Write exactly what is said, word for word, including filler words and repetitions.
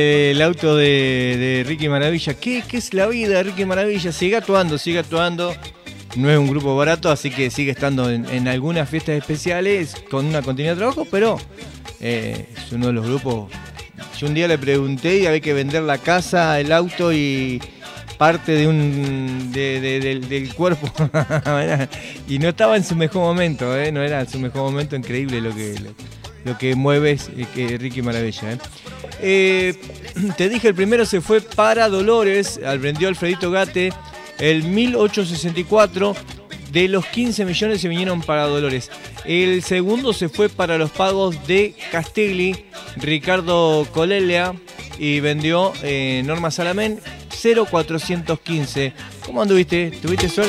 El auto de, de Ricky Maravilla. ¿Qué, ¿Qué es la vida de Ricky Maravilla? Sigue actuando, sigue actuando. No es un grupo barato, así que sigue estando en, en algunas fiestas especiales con una continuidad de trabajo, pero eh, es uno de los grupos. Yo un día le pregunté y había que vender la casa, el auto y parte de un de, de, de, del cuerpo y no estaba en su mejor momento, ¿eh? No era en su mejor momento. Increíble lo que lo, lo que mueve es, eh, que Ricky Maravilla, ¿eh? Eh, te dije, el primero se fue para Dolores, vendió Alfredito Gate. El mil ochocientos sesenta y cuatro, de los quince millones se vinieron para Dolores. El segundo se fue para los pagos de Castelli, Ricardo Colelia, y vendió eh, Norma Salamén, cero cuatrocientos quince. ¿Cómo anduviste? ¿Tuviste suerte?